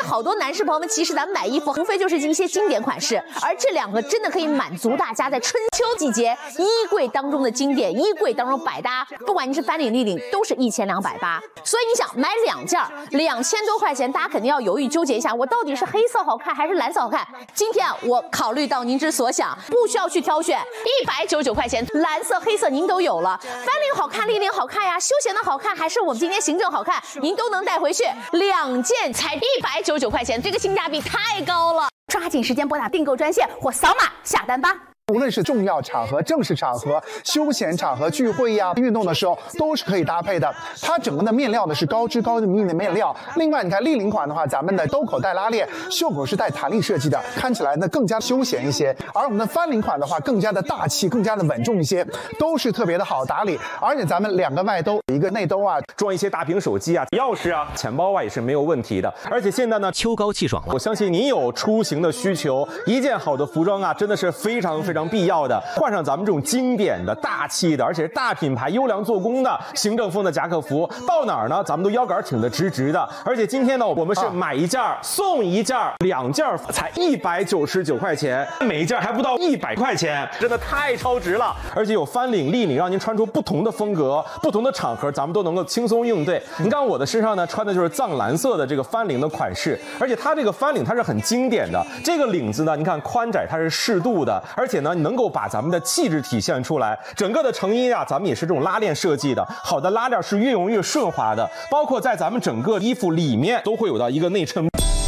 好多男士朋友们，其实咱们买衣服无非就是一些经典款式，而这两个真的可以满足大家在春秋季节衣柜当中的经典，衣柜当中百搭。不管你是翻领、立领，都是1280。所以你想买2件，2000多块钱，大家肯定要犹豫纠结一下，我到底是黑色好看还是蓝色好看？今天我考虑到您之所想，不需要去挑选，199块钱，蓝色、黑色您都有了。翻领好看，立领好看呀，休闲的好看，还是我们今天行政好看，您都能带回去，2件才199块钱，这个性价比太高了。抓紧时间拨打订购专线或扫码下单吧。 无论是重要场合、正式场合、休闲场合、聚会呀、运动的时候，都是可以搭配的。它整个的面料呢是高支高密的面料。另外，你看立领款的话，咱们的兜口带拉链，袖口是带弹力设计的，看起来呢更加休闲一些。而我们的翻领款的话，更加的大气，更加的稳重一些，都是特别的好打理。而且咱们2个外兜，一个内兜啊， 装一些大屏手机啊、钥匙啊、钱包啊也是没有问题的。而且现在呢， 秋高气爽了， 我相信你有出行的需求，一件好的服装啊，真的是非常必要的。换上咱们这种经典的、大气的，而且是大品牌、优良做工的行政风的夹克服，到哪儿呢？咱们都腰杆挺得直直的。而且今天呢，我们是买1件送1件，2件才199块钱，每一件还不到100块钱，真的太超值了。而且有翻领、立领，让您穿出不同的风格、不同的场合，咱们都能够轻松应对。你看我的身上呢，穿的就是藏蓝色的这个翻领的款式，而且它这个翻领它是很经典的，这个领子呢，你看宽窄它是适度的，而且呢，能够把咱们的气质体现出来。整个的成衣啊，咱们也是这种拉链设计的，好的拉链是越用越顺滑的，包括在咱们整个衣服里面都会有到一个内衬。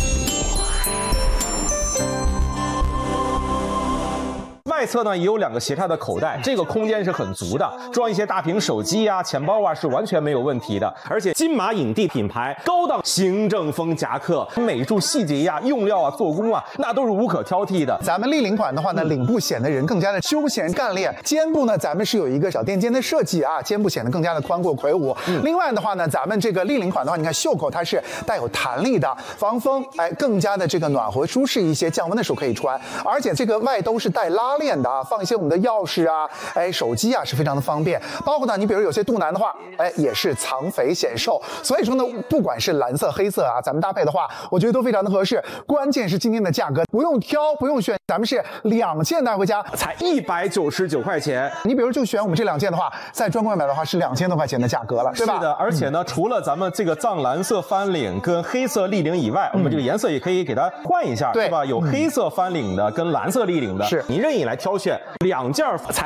外侧呢也有2个斜插的口袋，这个空间是很足的，装一些大屏手机啊、钱包啊是完全没有问题的。而且金马影帝品牌高档行政风夹克，每处细节呀、用料啊、做工啊，那都是无可挑剔的。 咱们立领款的话呢，领部显得人更加的休闲干练，肩部呢咱们是有一个小垫肩的设计啊，肩部显得更加的宽阔魁梧。另外的话呢，咱们这个立领款的话，你看袖口它是带有弹力的，防风，更加的这个暖和舒适一些，降温的时候可以穿。而且这个外兜是带拉链的啊，放一些我们的钥匙啊，手机啊是非常的方便。包括呢，你比如有些肚腩的话，也是藏肥显瘦。所以说呢，不管是蓝色、黑色啊，咱们搭配的话，我觉得都非常的合适。关键是今天的价格，不用挑，不用选，咱们是2件带回家才199块钱。 你比如就选我们这2件的话，在专柜买的话是2000多块钱的价格了，对吧？ 是的，而且呢，除了咱们这个藏蓝色翻领跟黑色立领以外，我们这个颜色也可以给它换一下，对吧？有黑色翻领的跟蓝色立领的，是你任意来挑选，2件才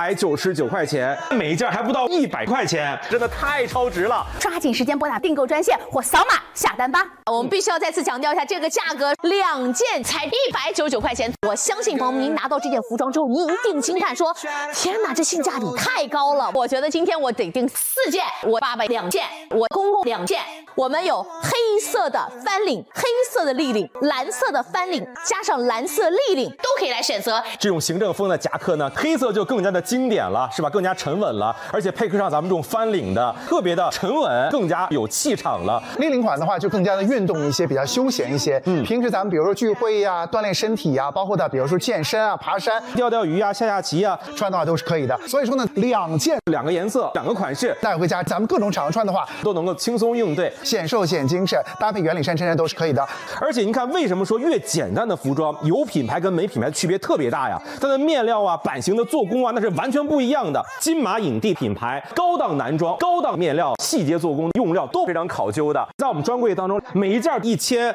199块钱，每一件还不到100块钱，真的太超值了。 抓紧时间拨打订购专线或扫码下单吧。我们必须要再次强调一下，这个价格2件才199块钱。我相信朋友们，您拿到这件服装之后，您一定惊叹说：天哪，这性价比太高了！我觉得今天我得订4件，我爸爸2件，我公公2件。我们有黑色的翻领、黑色的立领、蓝色的翻领，加上蓝色立领，都可以来选择。 这种行政风的夹克呢，黑色就更加的经典了，是吧？更加沉稳了，而且配合上咱们这种翻领的，特别的沉稳，更加有气场了。 立领款的话就更加的运动一些，比较休闲一些。平时咱们比如说聚会呀、锻炼身体呀，包括的比如说健身啊、爬山、 钓鱼啊、下棋啊， 穿的话都是可以的。所以说呢，2件 2个颜色、2个款式带回家，咱们各种场合穿的话都能够轻松应对， 显瘦显精神，搭配原里衫衬衫都是可以的。 而且您看，为什么说越简单的服装有品牌跟没品牌区别特别大呀？它的面料啊、版型的做工啊，那是完全不一样的。金马影帝品牌高档男装、高档面料、细节做工、用料都非常考究的，在我们专柜当中，每一件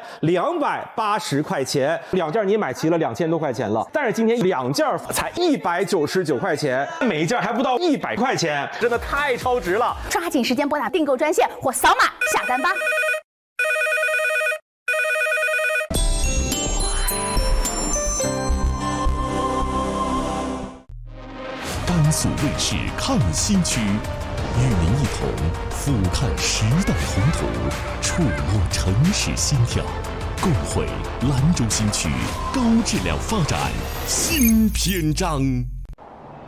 1280块钱，2件你买齐了2000多块钱了。但是今天2件才199块钱，每一件还不到100块钱，真的太超值了。 抓紧时间拨打订购专线或扫码下单吧。 甘肃卫视看新区，与您一同俯瞰时代宏图，触摸城市心跳，共绘兰州新区高质量发展新篇章。